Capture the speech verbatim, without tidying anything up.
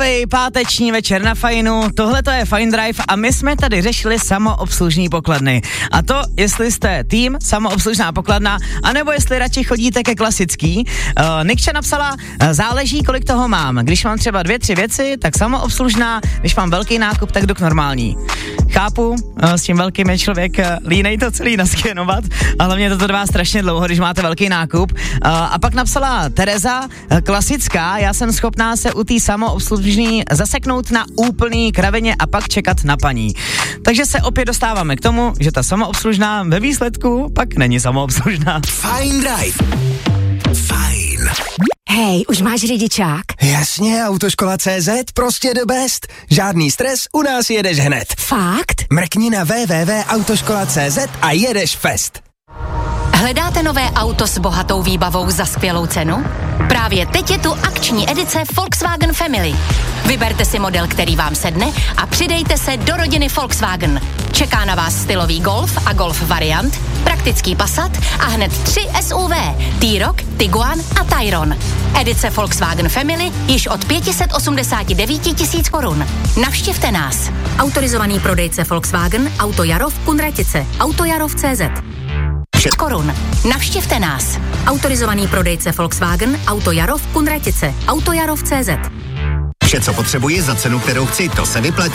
Skvělý páteční večer na Fajnu, tohle to je Fine Drive a my jsme tady řešili samoobslužní pokladny. A to, jestli jste tým samoobslužná pokladna, anebo jestli radši chodíte ke klasický. Uh, Nikča napsala, uh, záleží, kolik toho mám. Když mám třeba dvě, tři věci, tak samoobslužná, když mám velký nákup, tak jdu k normální. Chápu, uh, s tím velkým je člověk uh, línej to celý naskenovat, a hlavně to trvá strašně dlouho, když máte velký nákup. Uh, a pak napsala Tereza, uh, klasická, já jsem schopná se u té samoobslužní zaseknout na úplný kravině a pak čekat na paní. Takže se opět dostáváme k tomu, že ta samoobslužná ve výsledku pak není samoobslužná. Fine Drive. Fajn. Hej, už máš řidičák? Jasně, Autoškola C Z, prostě the best. Žádný stres, u nás jedeš hned. Fakt? Mrkni na w w w tečka autoškola tečka c z a jedeš fest. Hledáte nové auto s bohatou výbavou za skvělou cenu? Právě teď je tu akční edice Volkswagen Family. Vyberte si model, který vám sedne a přidejte se do rodiny Volkswagen. Čeká na vás stylový Golf a Golf variant, praktický Passat a hned tři S U V, T-Roc, Tiguan a Tayron. Edice Volkswagen Family již od pět set osmdesát devět tisíc korun. Navštivte nás. Autorizovaný prodejce Volkswagen, Auto Jarov, Kunratice, Autojarov tečka cé zet. korun. Navštivte nás. Autorizovaný prodejce Volkswagen, Auto Jarov, Kunratice, Autojarov tečka cé zet. Vše, co potřebuji za cenu, kterou chci, to se vyplatí.